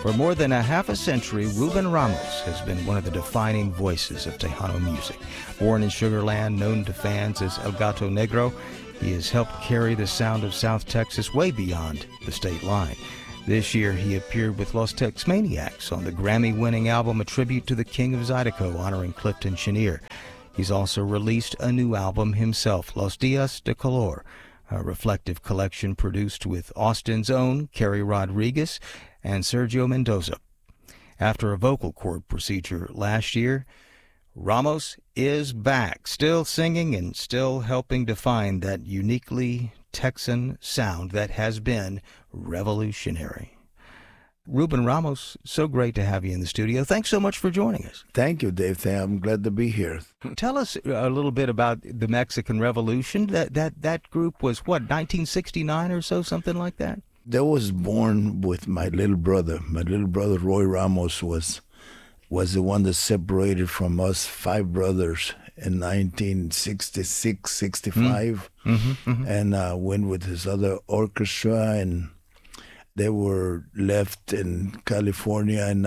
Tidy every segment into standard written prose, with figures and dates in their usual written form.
For more than a half a century, Ruben Ramos has been one of the defining voices of Tejano music. Born in Sugar Land, known to fans as El Gato Negro, he has helped carry the sound of South Texas way beyond the state line. This year, he appeared with Los Tex Maniacs on the Grammy-winning album A Tribute to the King of Zydeco, honoring Clifton Chenier. He's also released a new album himself, Los Dias de Color, a reflective collection produced with Austin's own Kerry Rodriguez and Sergio Mendoza. After a vocal cord procedure last year, Ramos is back, still singing and still helping define that uniquely Texan sound that has been revolutionary. Ruben Ramos, so great to have you in the studio. Thanks so much for joining us. Thank you, Dave. I'm glad to be here. Tell us a little bit about the Mexican Revolution. That group was, what, 1969 or so, something like that? That was born with my little brother. My little brother, Roy Ramos, was the one that separated from us five brothers in 1966, 65, and went with his other orchestra, and they were left in California in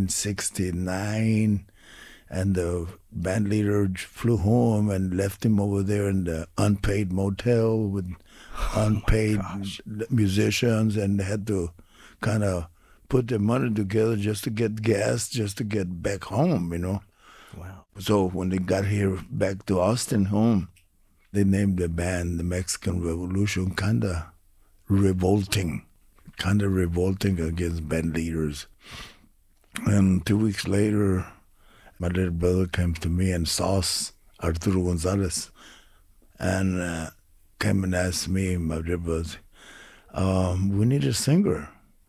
1969, and the band leader flew home and left him over there in the unpaid motel with unpaid musicians, and had to kind of put their money together just to get gas, just to get back home, Wow. So when they got here back to Austin home, they named the band the Mexican Revolution, kind of revolting against band leaders. And 2 weeks later, my little brother came to me and saw Arturo Gonzalez, and came and asked me, my little brother, we need a singer.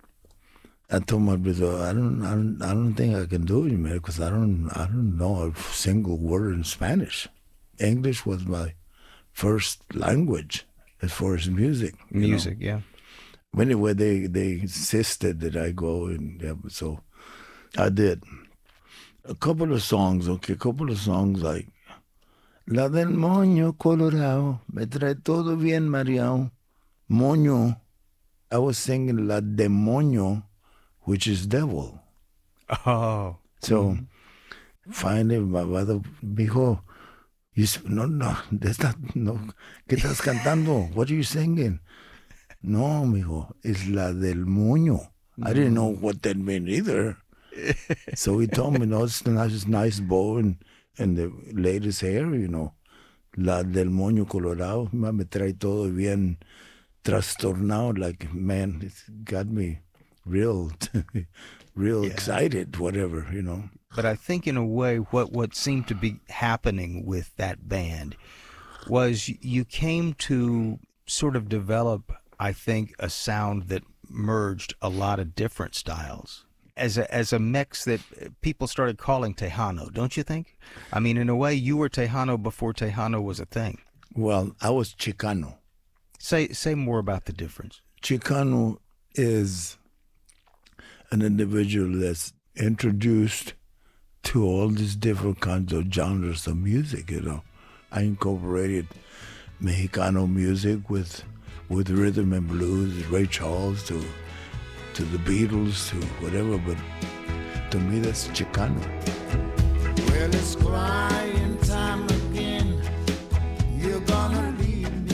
I told my brother, I don't think I can do it, man, because I don't know a single word in Spanish. English was my first language as far as music. Yeah. Anyway, they insisted that I go, and so I did. A couple of songs like La del Moño Colorado, me trae todo bien mareado. Moño, I was singing La Demonio, which is devil. Oh. So finally my mother dijo, no, ¿qué estás cantando? What are you singing? No, mijo, it's La del Moño. I didn't know what that meant either. So he told me, no, it's a nice bow and the latest hair, La del Moño Colorado, me trae todo bien trastornado, like, man, it's got me real excited, whatever, But I think in a way what seemed to be happening with that band was you came to sort of develop, I think, a sound that merged a lot of different styles as a mix that people started calling Tejano, don't you think? I mean, in a way, you were Tejano before Tejano was a thing. Well, I was Chicano. Say more about the difference. Chicano is an individual that's introduced to all these different kinds of genres of music, I incorporated Mexicano music with rhythm and blues, Ray Charles to the Beatles, to whatever, but to me that's Chicano. Well, it's crying time again, you're gonna leave me.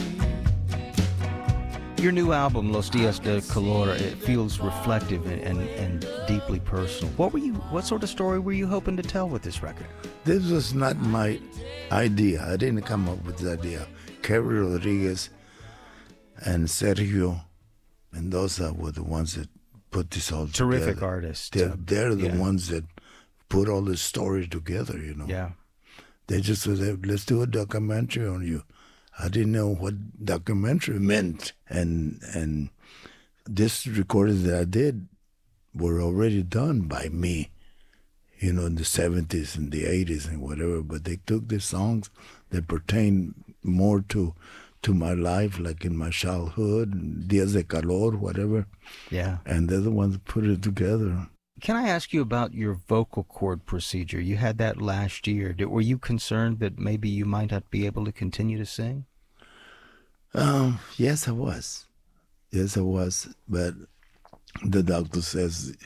Your new album, Los Dias de Color, it feels reflective and deeply personal. What sort of story were you hoping to tell with this record? This was not my idea. I didn't come up with the idea. Kerry Rodriguez and Sergio Mendoza were the ones that put this all together. Terrific artists. They're the ones that put all this story together, Yeah. They just said, let's do a documentary on you. I didn't know what documentary meant. And this recordings that I did were already done by me, in the 70s and the 80s and whatever. But they took the songs that pertain more to my life, like in my childhood, Dias de Calor, whatever. Yeah. And they're the ones that put it together. Can I ask you about your vocal cord procedure? You had that last year. Were you concerned that maybe you might not be able to continue to sing? Yes, I was. But the doctor says,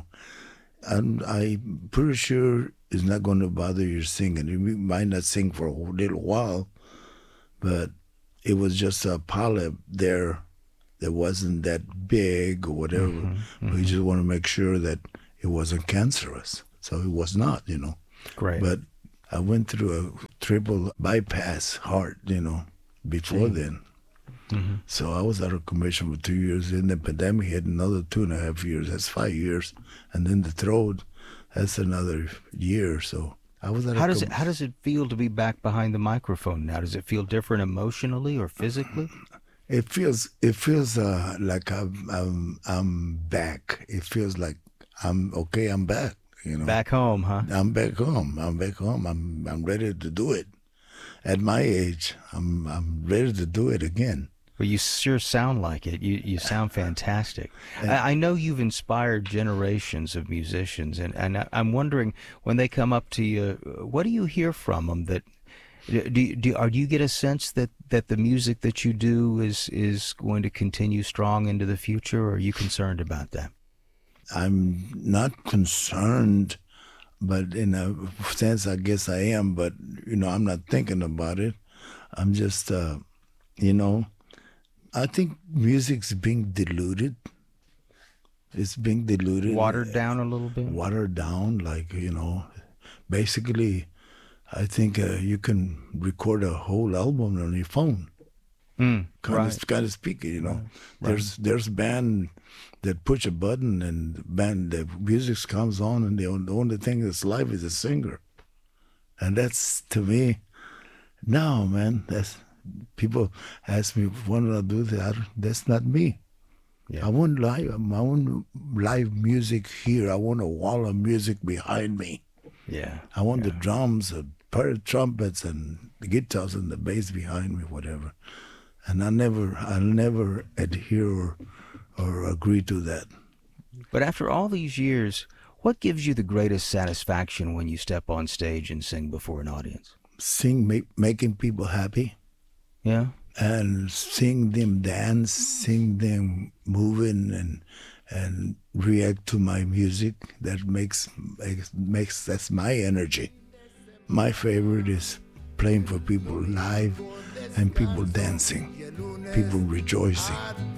I'm pretty sure it's not going to bother your singing. You might not sing for a little while, but it was just a polyp there that wasn't that big or whatever. We just want to make sure that it wasn't cancerous. So it was not, Great. But I went through a triple bypass heart, before then. So I was out of commission for 2 years. Then the pandemic hit, another 2.5 years. That's 5 years. And then the throat, that's another year. So I was out How of does it feel to be back behind the microphone now? Does it feel different emotionally or physically? It feels like I'm back. It feels like I'm okay. I'm back. Back home, huh? I'm back home. I'm ready to do it. At my age, I'm ready to do it again. Well, you sure sound like it. You sound fantastic. I know you've inspired generations of musicians, and I'm wondering, when they come up to you, what do you hear from them? That do you get a sense that the music that you do is going to continue strong into the future, or are you concerned about that? I'm not concerned, but in a sense, I guess I am. But I'm not thinking about it. I'm just, I think music's being diluted. It's being diluted. Watered down a little bit? Watered down, basically, I think you can record a whole album on your phone. Kind of speaking, Right. There's band that push a button and the music comes on, and the only thing that's live is the singer. And that's, to me, no, man, that's... People ask me, what do I do? That's not me. Yeah. I want live music here. I want a wall of music behind me. Yeah. I want the drums, the trumpets, and the guitars and the bass behind me, whatever. And I'll never adhere or agree to that. But after all these years, what gives you the greatest satisfaction when you step on stage and sing before an audience? Making people happy. Yeah. And seeing them dance, seeing them moving and react to my music, that makes that's my energy. My favorite is playing for people live and people dancing, people rejoicing.